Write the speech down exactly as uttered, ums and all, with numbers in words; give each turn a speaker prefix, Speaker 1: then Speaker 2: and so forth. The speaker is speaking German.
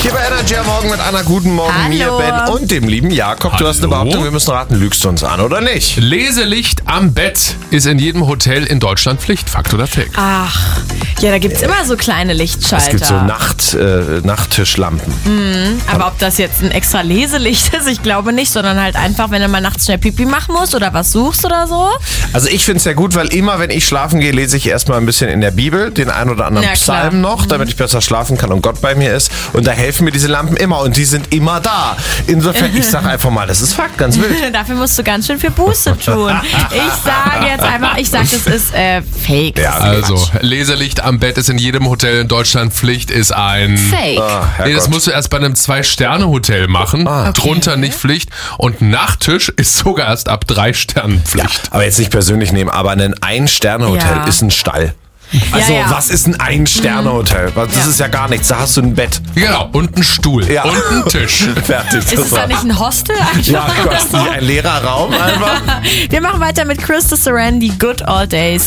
Speaker 1: Hier bei Energy am Morgen mit Anna. Guten Morgen,
Speaker 2: Hallo.
Speaker 1: mir, Ben und dem lieben Jakob. Du
Speaker 3: Hallo.
Speaker 1: hast eine Behauptung, wir müssen raten, lügst du uns an oder nicht?
Speaker 3: Leselicht am Bett ist in jedem Hotel in Deutschland Pflicht. Fakt oder Fake?
Speaker 2: Ach, ja, da gibt's immer so kleine Lichtschalter.
Speaker 1: Es gibt so Nacht, äh, Nachttischlampen.
Speaker 2: Aber ob das jetzt ein extra Leselicht ist, ich glaube nicht, sondern halt einfach, wenn du mal nachts schnell Pipi machen musst oder was suchst oder so.
Speaker 1: Also ich finde es ja gut, weil immer, wenn ich schlafen gehe, lese ich erstmal ein bisschen in der Bibel, den ein oder anderen
Speaker 2: Ja, klar.
Speaker 1: Psalm noch, damit ich besser schlafen kann und Gott bei mir ist. Und da helfen mir diese Lampen immer und die sind immer da. Insofern, ich sage einfach mal, das ist Fakt, ganz wild.
Speaker 2: Dafür musst du ganz schön viel Buße tun. Ich sage jetzt einfach, ich sage, das ist äh, Fake.
Speaker 1: Ja,
Speaker 3: Also, Leselicht am Bett ist in jedem Hotel in Deutschland Pflicht, ist ein...
Speaker 2: Fake.
Speaker 1: Ah,
Speaker 3: Nee, das
Speaker 1: Herrgott.
Speaker 3: musst du erst bei einem Zwei-Sterne-Hotel machen.
Speaker 1: Ah.
Speaker 3: Drunter nicht Pflicht. Und Nachttisch ist sogar erst ab drei Sternen Pflicht.
Speaker 1: Aber jetzt nicht persönlich nehmen, aber ein Ein-Sterne-Hotel
Speaker 2: Ja.
Speaker 1: ist ein Stall. Also,
Speaker 2: ja.
Speaker 1: was ist ein Ein-Sterne-Hotel? Das
Speaker 2: Ja.
Speaker 1: ist ja gar nichts. Da hast du ein Bett.
Speaker 3: Genau, und ein Stuhl.
Speaker 1: Ja.
Speaker 3: Und ein Tisch.
Speaker 1: Fertig.
Speaker 2: Ist es da nicht ein Hostel einfach?
Speaker 1: Ja, Gott, ein leerer Raum einfach.
Speaker 2: Wir machen weiter mit Krista Sarandon, Good Old Days.